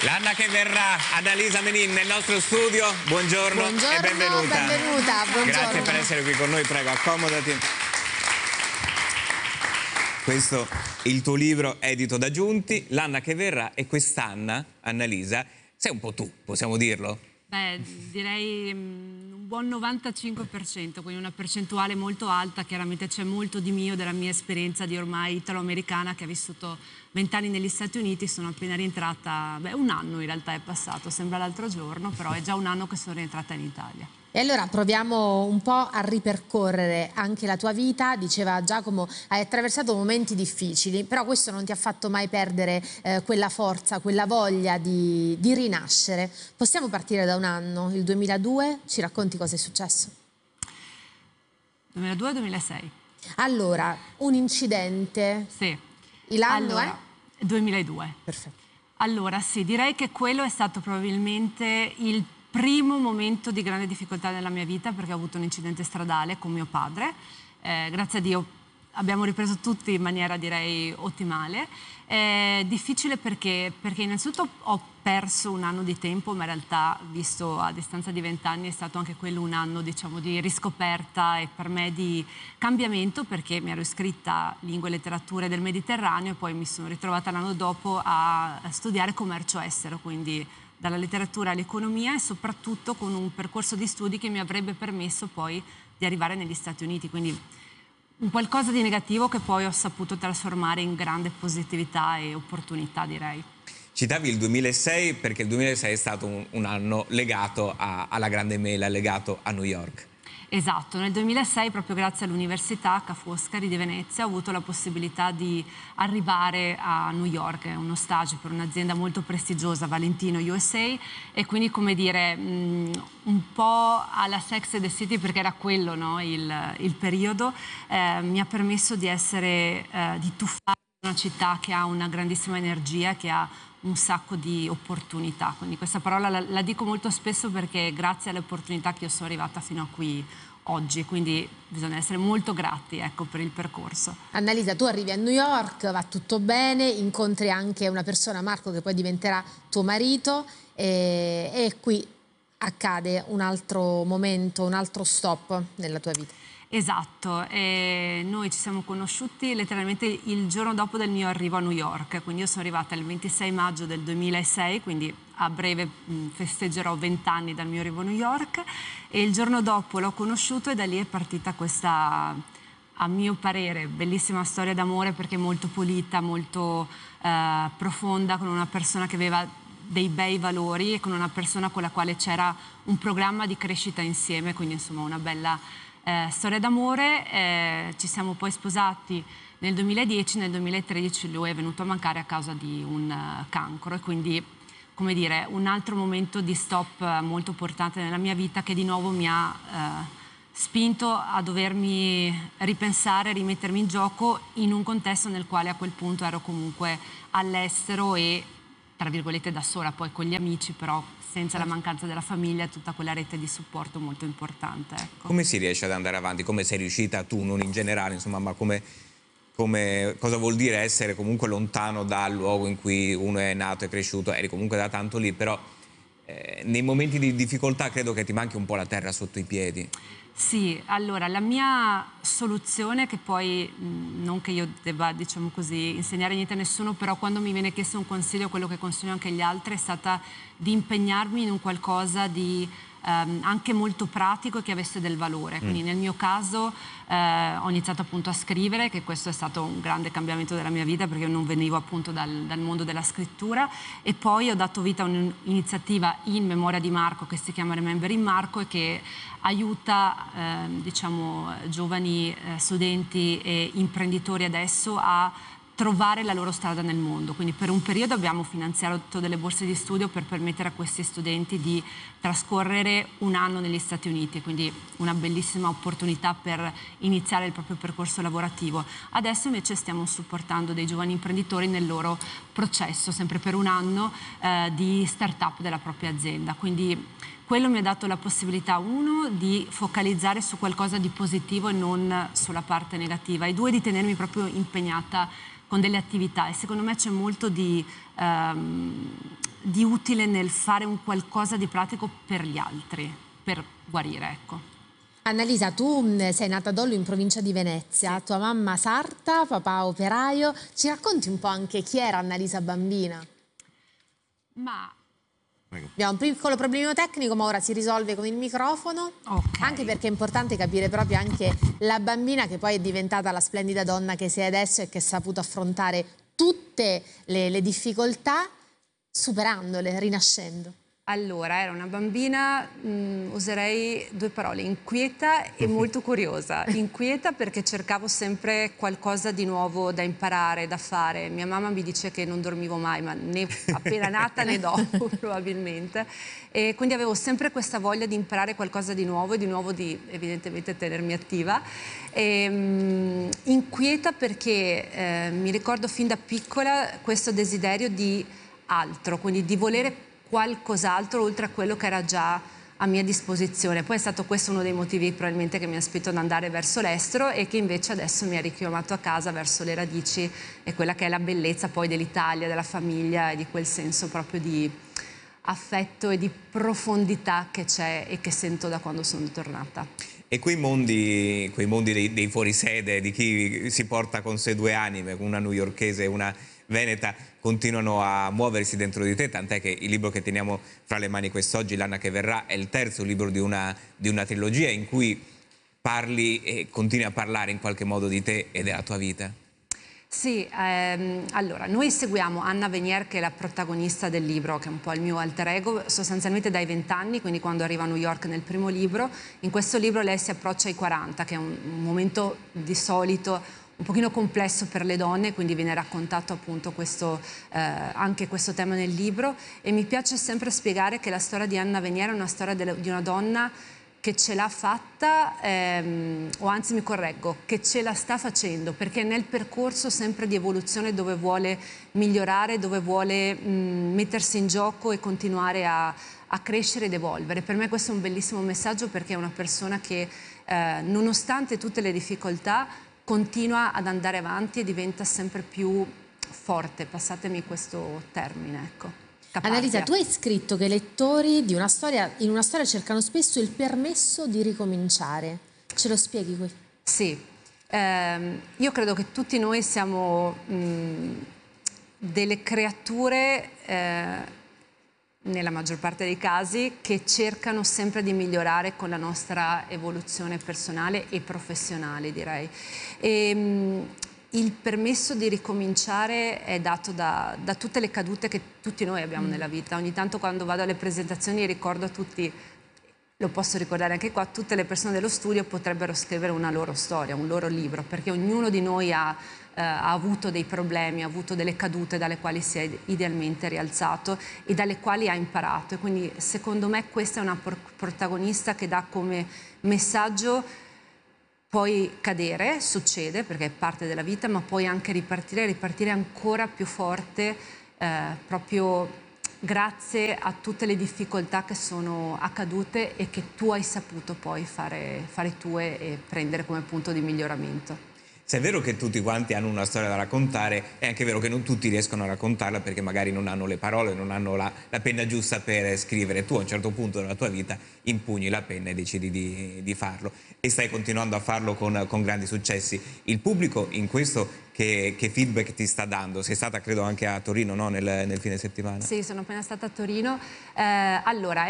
L'Anna che verrà, Annalisa Menin nel nostro studio, buongiorno, Buongiorno, e benvenuta. buongiorno. Grazie per essere qui con noi, prego, accomodati. Questo è il tuo libro edito da Giunti, L'Anna che verrà, e quest'Anna, Annalisa, sei un po' tu, possiamo dirlo? Beh, direi un buon 95%, quindi una percentuale molto alta. Chiaramente c'è molto di mio, della mia esperienza di ormai italo-americana, che ha vissuto 20 anni negli Stati Uniti. Sono appena rientrata, un anno in realtà è passato, sembra l'altro giorno, però è già un anno che sono rientrata in Italia. E allora proviamo un po' a ripercorrere anche la tua vita. Diceva Giacomo, hai attraversato momenti difficili, però questo non ti ha fatto mai perdere quella forza, quella voglia di rinascere. Possiamo partire da un anno, il 2002, ci racconti cosa è successo? 2002-2006. Allora, un incidente. Sì. L'anno è? 2002. Perfetto. Allora sì, direi che quello è stato probabilmente il primo momento di grande difficoltà nella mia vita, perché ho avuto un incidente stradale con mio padre. Grazie a Dio abbiamo ripreso tutti in maniera, direi, ottimale. Difficile perché innanzitutto ho perso un anno di tempo, ma in realtà, visto a distanza di 20 anni, è stato anche quello un anno, diciamo, di riscoperta e per me di cambiamento, perché mi ero iscritta Lingue e Letterature del Mediterraneo e poi mi sono ritrovata l'anno dopo a studiare commercio estero, quindi dalla letteratura all'economia, e soprattutto con un percorso di studi che mi avrebbe permesso poi di arrivare negli Stati Uniti. Quindi un qualcosa di negativo che poi ho saputo trasformare in grande positività e opportunità, direi. Citavi il 2006 perché il 2006 è stato un anno legato alla Grande Mela, legato a New York. Esatto, nel 2006, proprio grazie all'Università Ca' Foscari di Venezia, ho avuto la possibilità di arrivare a New York, uno stage per un'azienda molto prestigiosa, Valentino USA, e quindi, come dire, un po' alla Sex and the City, perché era quello, no, il periodo, mi ha permesso di tuffare in una città che ha una grandissima energia, che ha un sacco di opportunità. Quindi questa parola la dico molto spesso, perché grazie alle opportunità che io sono arrivata fino a qui oggi, quindi bisogna essere molto grati, ecco, per il percorso. Annalisa, tu arrivi a New York, va tutto bene, incontri anche una persona, Marco, che poi diventerà tuo marito, e qui accade un altro momento, un altro stop nella tua vita. Esatto, e noi ci siamo conosciuti letteralmente il giorno dopo del mio arrivo a New York, quindi io sono arrivata il 26 maggio del 2006, quindi a breve festeggerò 20 anni dal mio arrivo a New York, e il giorno dopo l'ho conosciuto e da lì è partita questa, a mio parere, bellissima storia d'amore, perché molto pulita, molto profonda, con una persona che aveva dei bei valori e con una persona con la quale c'era un programma di crescita insieme, quindi insomma una bella storia d'amore. Ci siamo poi sposati nel 2010, nel 2013 lui è venuto a mancare a causa di un cancro, e quindi, come dire, un altro momento di stop molto importante nella mia vita, che di nuovo mi ha spinto a dovermi ripensare, rimettermi in gioco in un contesto nel quale a quel punto ero comunque all'estero e, tra virgolette, da sola, poi con gli amici, però senza la mancanza della famiglia, tutta quella rete di supporto molto importante. Ecco. Come si riesce ad andare avanti? Come sei riuscita tu, non in generale, insomma, ma cosa vuol dire essere comunque lontano dal luogo in cui uno è nato e cresciuto? Eri comunque da tanto lì, però nei momenti di difficoltà credo che ti manchi un po' la terra sotto i piedi. Sì, allora la mia soluzione, che poi non che io debba, diciamo così, insegnare niente a nessuno, però quando mi viene chiesto un consiglio, quello che consiglio anche agli altri, è stata di impegnarmi in un qualcosa di anche molto pratico e che avesse del valore. Quindi nel mio caso ho iniziato appunto a scrivere, che questo è stato un grande cambiamento della mia vita, perché io non venivo appunto dal mondo della scrittura, e poi ho dato vita a un'iniziativa in memoria di Marco che si chiama Remembering Marco, e che aiuta diciamo giovani studenti e imprenditori adesso a trovare la loro strada nel mondo. Quindi per un periodo abbiamo finanziato delle borse di studio per permettere a questi studenti di trascorrere un anno negli Stati Uniti, quindi una bellissima opportunità per iniziare il proprio percorso lavorativo. Adesso invece stiamo supportando dei giovani imprenditori nel loro processo, sempre per un anno, di start-up della propria azienda. Quindi quello mi ha dato la possibilità, uno, di focalizzare su qualcosa di positivo e non sulla parte negativa, e due, di tenermi proprio impegnata con delle attività. E secondo me c'è molto di di utile nel fare un qualcosa di pratico per gli altri, per guarire, ecco. Annalisa, tu sei nata ad Ollo in provincia di Venezia, tua mamma sarta, papà operaio. Ci racconti un po' anche chi era Annalisa bambina? Ma Abbiamo un piccolo problemino tecnico, ma ora si risolve con il microfono. Ok. Anche perché è importante capire proprio anche la bambina che poi è diventata la splendida donna che sei adesso e che ha saputo affrontare tutte le difficoltà, superandole, rinascendo. allora, era una bambina, userei due parole, inquieta e molto curiosa. Inquieta perché cercavo sempre qualcosa di nuovo da imparare, da fare. Mia mamma mi dice che non dormivo mai, ma né appena nata né dopo probabilmente. E quindi avevo sempre questa voglia di imparare qualcosa di nuovo e di nuovo di evidentemente tenermi attiva. Inquieta perché mi ricordo fin da piccola questo desiderio di altro, quindi di volere qualcos'altro oltre a quello che era già a mia disposizione. Poi è stato questo uno dei motivi probabilmente che mi ha spinto ad andare verso l'estero e che invece adesso mi ha richiamato a casa verso le radici e quella che è la bellezza poi dell'Italia, della famiglia e di quel senso proprio di affetto e di profondità che c'è e che sento da quando sono tornata. E quei mondi dei fuorisede, di chi si porta con sé due anime, una newyorkese e una veneta, continuano a muoversi dentro di te, tant'è che il libro che teniamo fra le mani quest'oggi, L'Anna che verrà, è il terzo libro di una trilogia in cui parli e continui a parlare in qualche modo di te e della tua vita. Sì, allora, noi seguiamo Anna Venier, che è la protagonista del libro, che è un po' il mio alter ego, sostanzialmente dai 20 anni, quindi quando arriva a New York nel primo libro. In questo libro lei si approccia ai 40, che è un momento di solito un pochino complesso per le donne, quindi viene raccontato appunto anche questo tema nel libro. E mi piace sempre spiegare che la storia di Anna Venier è una storia di una donna che ce l'ha fatta, o anzi mi correggo, che ce la sta facendo, perché è nel percorso sempre di evoluzione dove vuole migliorare, dove vuole mettersi in gioco e continuare a crescere ed evolvere. Per me questo è un bellissimo messaggio, perché è una persona che nonostante tutte le difficoltà continua ad andare avanti e diventa sempre più forte, passatemi questo termine, ecco. Caparbia. Annalisa, tu hai scritto che i lettori in una storia cercano spesso il permesso di ricominciare. Ce lo spieghi qui? Sì, io credo che tutti noi siamo delle creature, nella maggior parte dei casi, che cercano sempre di migliorare con la nostra evoluzione personale e professionale, direi. Il permesso di ricominciare è dato da tutte le cadute che tutti noi abbiamo nella vita. Ogni tanto quando vado alle presentazioni ricordo a tutti, lo posso ricordare anche qua, tutte le persone dello studio potrebbero scrivere una loro storia, un loro libro, perché ognuno di noi ha avuto dei problemi, ha avuto delle cadute dalle quali si è idealmente rialzato e dalle quali ha imparato. E quindi secondo me questa è una protagonista che dà come messaggio: puoi cadere, succede perché è parte della vita, ma puoi anche ripartire ancora più forte, proprio grazie a tutte le difficoltà che sono accadute e che tu hai saputo poi fare tue e prendere come punto di miglioramento. Se è vero che tutti quanti hanno una storia da raccontare, è anche vero che non tutti riescono a raccontarla perché magari non hanno le parole, non hanno la penna giusta per scrivere. Tu a un certo punto della tua vita impugni la penna e decidi di farlo. E stai continuando a farlo con grandi successi. Il pubblico in questo che feedback ti sta dando? Sei stata credo anche a Torino, no? nel fine settimana. Sì, sono appena stata a Torino. Allora,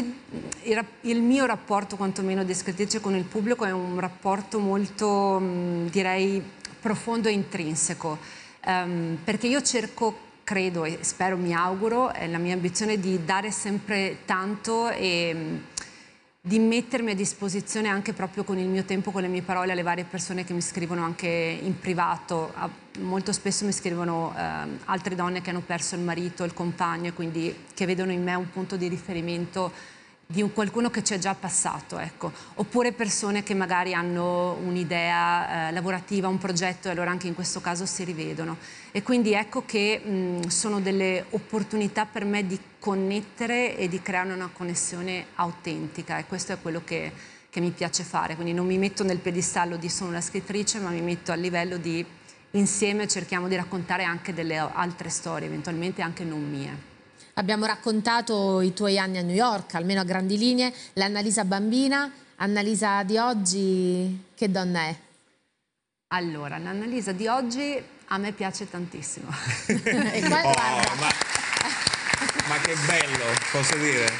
il mio rapporto quantomeno di scrittrice con il pubblico è un rapporto molto, direi, profondo e intrinseco, perché io cerco, credo e spero, mi auguro, è la mia ambizione di dare sempre tanto e di mettermi a disposizione anche proprio con il mio tempo, con le mie parole, alle varie persone che mi scrivono anche in privato. Molto spesso mi scrivono altre donne che hanno perso il marito, il compagno, e quindi che vedono in me un punto di riferimento di qualcuno che ci è già passato, ecco. Oppure persone che magari hanno un'idea lavorativa, un progetto, e allora anche in questo caso si rivedono. E quindi ecco che sono delle opportunità per me di connettere e di creare una connessione autentica, e questo è quello che mi piace fare. Quindi non mi metto nel piedistallo di sono una scrittrice, ma mi metto a livello di insieme cerchiamo di raccontare anche delle altre storie, eventualmente anche non mie. Abbiamo raccontato i tuoi anni a New York, almeno a grandi linee, l'Annalisa bambina. Annalisa di oggi, che donna è? Allora, l'Annalisa di oggi a me piace tantissimo. E qua, guarda. Ma che bello, posso dire?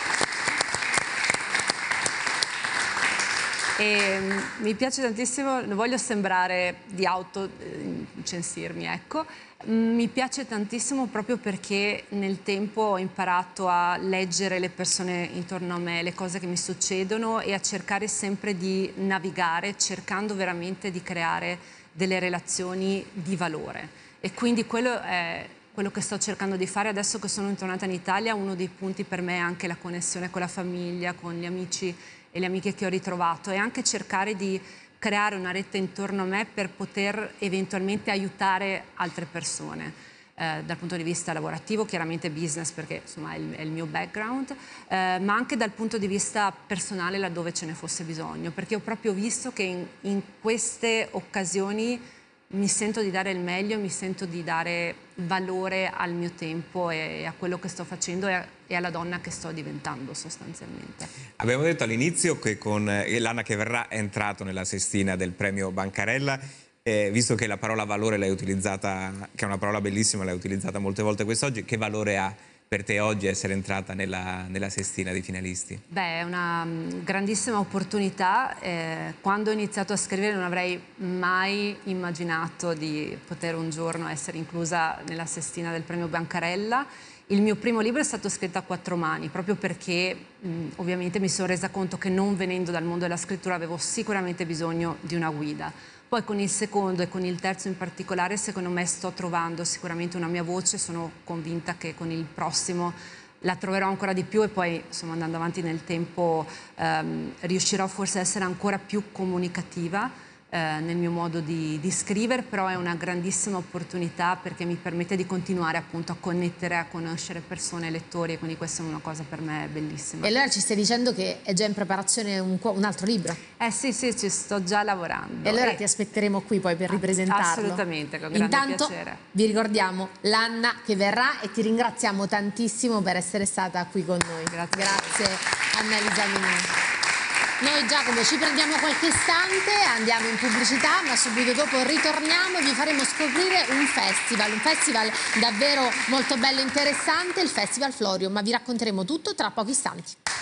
E mi piace tantissimo, non voglio sembrare di autocensirmi, ecco. Mi piace tantissimo proprio perché nel tempo ho imparato a leggere le persone intorno a me, le cose che mi succedono e a cercare sempre di navigare, cercando veramente di creare delle relazioni di valore. E quindi quello è quello che sto cercando di fare adesso che sono tornata in Italia. Uno dei punti per me è anche la connessione con la famiglia, con gli amici e le amiche che ho ritrovato, e anche cercare di creare una rete intorno a me per poter eventualmente aiutare altre persone. Dal punto di vista lavorativo, chiaramente business perché insomma è il mio background, ma anche dal punto di vista personale laddove ce ne fosse bisogno, perché ho proprio visto che in queste occasioni mi sento di dare il meglio, mi sento di dare valore al mio tempo e a quello che sto facendo e alla donna che sto diventando sostanzialmente. Abbiamo detto all'inizio che con l'Anna che verrà è entrato nella sestina del premio Bancarella, visto che la parola valore l'hai utilizzata, che è una parola bellissima, l'hai utilizzata molte volte quest'oggi, che valore ha per te oggi essere entrata nella sestina dei finalisti? Beh, è una grandissima opportunità. Quando ho iniziato a scrivere non avrei mai immaginato di poter un giorno essere inclusa nella sestina del premio Bancarella. Il mio primo libro è stato scritto a 4 mani, proprio perché ovviamente mi sono resa conto che non venendo dal mondo della scrittura avevo sicuramente bisogno di una guida. Poi con il secondo e con il terzo in particolare, secondo me sto trovando sicuramente una mia voce, sono convinta che con il prossimo la troverò ancora di più e poi insomma andando avanti nel tempo riuscirò forse a essere ancora più comunicativa nel mio modo di scrivere, però è una grandissima opportunità perché mi permette di continuare appunto a connettere, a conoscere persone, lettori, e quindi questa è una cosa per me bellissima. E allora ci stai dicendo che è già in preparazione un altro libro? Sì, ci sto già lavorando. E allora ti aspetteremo qui poi per ripresentarlo. Assolutamente, con grande Intanto, piacere. vi ricordiamo l'Anna che verrà e ti ringraziamo tantissimo per essere stata qui con noi. Grazie Annalisa Minnè. Noi Giacomo ci prendiamo qualche istante, andiamo in pubblicità, ma subito dopo ritorniamo e vi faremo scoprire un festival davvero molto bello e interessante, il Festival Florio, ma vi racconteremo tutto tra pochi istanti.